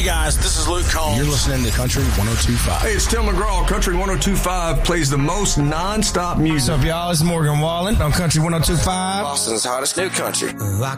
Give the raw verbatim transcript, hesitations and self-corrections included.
guys, this is Luke Combs. You're listening to Country one oh two point five. Hey, it's Tim McGraw. Country one oh two point five plays the most non-stop music. What's up, y'all? It's Morgan Wallen on Country one oh two point five. Boston's hottest new country.